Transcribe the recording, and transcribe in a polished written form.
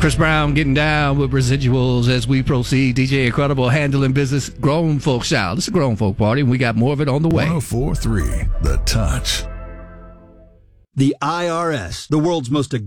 Chris Brown getting down with residuals as we proceed. DJ Incredible handling business. Grown folk shout. It's a grown folk party, and we got more of it on the way. 104.3 The Touch. The IRS, the world's most